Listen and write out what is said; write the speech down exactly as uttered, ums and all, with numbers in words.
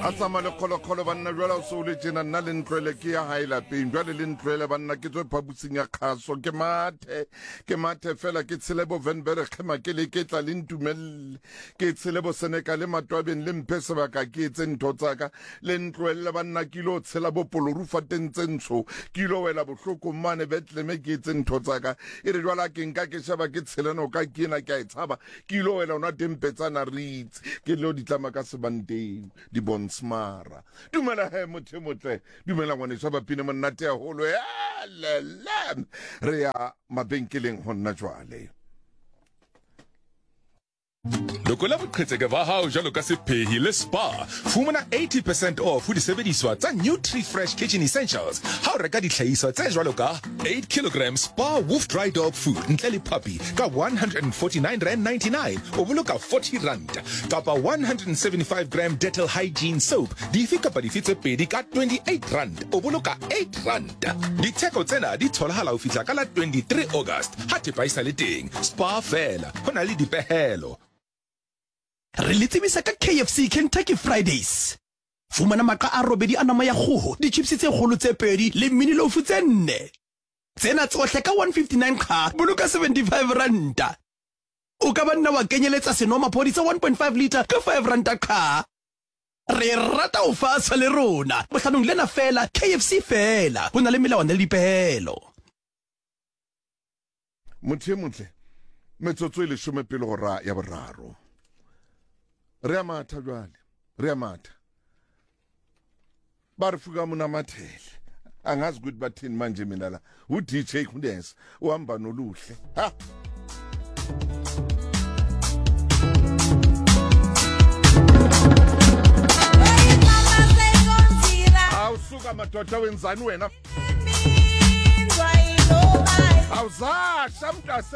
Asama le kholo kholo banna jwala so le tjena nna le ntlwele ke ya hae lapeng jwale le ntlwele banna ke tswe phabutsing ya kgaso ke mathe ke mathe fela ke tselebo Venberg khema ke le ke tla le ntumelle ke tselebo Seneka le matwabeng le mphe sebaka ke etse ntho tsaka le ntlwele banna ke lo tshela bo polorufa tentsentsho ke lo wela bohloko mane Bethlehem ke etse ntho tsaka e re jwala ke nka ke sheba ke tsheleno ka ke ena ke a itshaba ke lo wela ona tempetsana ritse ke lo ditlama ka sebanteng di Smara dumela he motho motle dumela ngwane tsa bapine monate a holo ya lele re ya mabenkeleng honna jwale Loko la boqhetseke ba hao jalo ka sephehi le Spar fumana eighty percent off ho disebediswa tsa Nutri-Fresh Kitchen Essentials ha o reka dihlahiswa tse jwalo ka eight kilograms Spar Wolf Dry Dog Food ntle le puppy ka one hundred forty-nine rand ninety-nine o boloka forty rand kapa one hundred seventy-five gram Dettol Hygiene Soap dife kapa dife tse pedi ka twenty-eight rand o boloka eight rand ditheko tsena di tholahala ho fihla ka la twenty-three August ha thepa isa le teng Spar fela hona le dipehelo. Re le tsebisa ka K F C Kentucky Fridays. Fumana maka a robedi a nama ya kgoho, di-chips tse kgolo tse pedi le mini loaf tse nne. Tsena tsohle ka one fifty-nine ka, boloka seventy-five ranta. O ka banna wa kenyeletsa senomaphodi sa one point five litre ka five ranta ka. Re rata o fa sa le rona. Bohlanong lena fela, K F C fela. Hona le melawana le dipehelo. Motho motle. Metsotso e leshome pele hora ya boraro. Re a matha jwale re a matha ba re fuka mona mathele angazi ukuthi bathini manje mina la u D J Khundesa uhamba noluhle ha awusuka madoda wenzani wena awuzasha mntase